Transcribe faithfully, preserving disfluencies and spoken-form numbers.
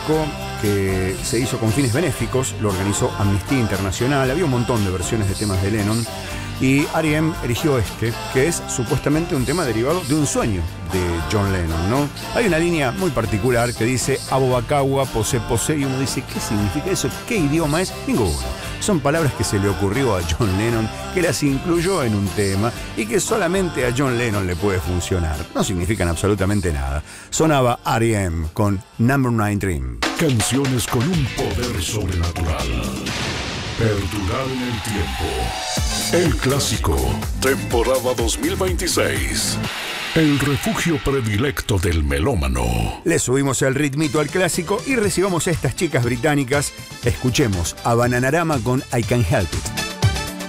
que se hizo con fines benéficos, lo organizó Amnistía Internacional, había un montón de versiones de temas de Lennon y R E M eligió este, que es supuestamente un tema derivado de un sueño de John Lennon, ¿no? Hay una línea muy particular que dice Abobacagua, pose pose, y uno dice, ¿qué significa eso? ¿Qué idioma es? Ninguno. Son palabras que se le ocurrió a John Lennon, que las incluyó en un tema y que solamente a John Lennon le puede funcionar. No significan absolutamente nada. Sonaba R E M con Number Nine Dream. Canciones con un poder sobrenatural. Perdurar en el tiempo. El clásico, temporada dos mil veintiséis. El refugio predilecto del melómano. Le subimos el ritmito al clásico y recibamos a estas chicas británicas. Escuchemos a Bananarama con I Can't Help It.